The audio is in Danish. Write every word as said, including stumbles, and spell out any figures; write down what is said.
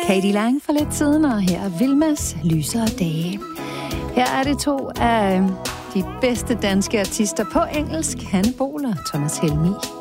Katie Lang for lidt siden, og her er Vilmas Lysere Dage. Her er det to af de bedste danske artister på engelsk, Hanne Bol og Thomas Helmig.